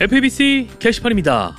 FABC 게시판입니다.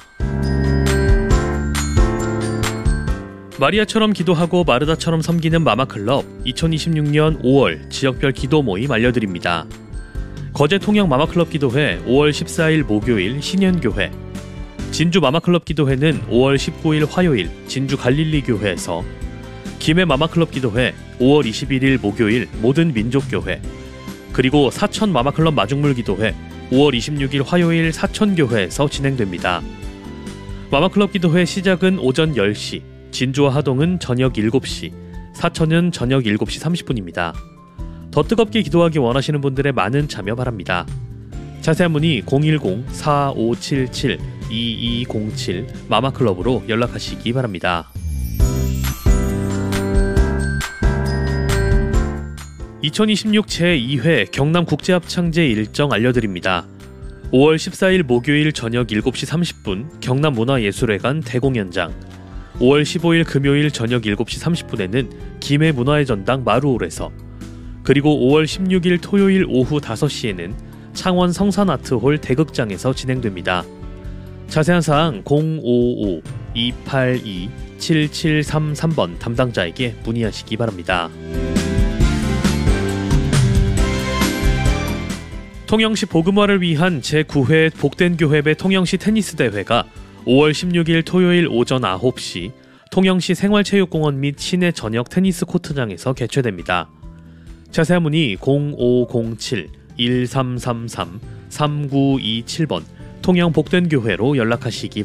마리아처럼 기도하고 마르다처럼 섬기는 마마클럽 2026년 5월 지역별 기도 모임 알려드립니다. 거제 통영 마마클럽 기도회 5월 14일 목요일 신현교회, 진주 마마클럽 기도회는 5월 19일 화요일 진주 갈릴리 교회에서, 김해 마마클럽 기도회 5월 21일 목요일 모든 민족교회, 그리고 사천 마마클럽 마중물 기도회 5월 26일 화요일 사천교회에서 진행됩니다. 마마클럽 기도회 시작은 오전 10시, 진주와 하동은 저녁 7시, 사천은 저녁 7시 30분입니다. 더 뜨겁게 기도하기 원하시는 분들의 많은 참여 바랍니다. 자세한 문의 010-4577-2207 마마클럽으로 연락하시기 바랍니다. 2026 제2회 경남국제합창제 일정 알려드립니다. 5월 14일 목요일 저녁 7시 30분 경남문화예술회관 대공연장, 5월 15일 금요일 저녁 7시 30분에는 김해문화의 전당 마루홀에서, 그리고 5월 16일 토요일 오후 5시에는 창원 성산아트홀 대극장에서 진행됩니다. 자세한 사항 055-282-7733번 담당자에게 문의하시기 바랍니다. 통영시 복음화를 위한 제9회 복된 교회배 통영시 테니스 대회가 5월 16일 토요일 오전 9시 통영시 생활체육공원 및 시내 전역 테니스 코트장에서 개최됩니다. 자세한 문의 0507-1333-3927번 통영 복된 교회로 연락하시기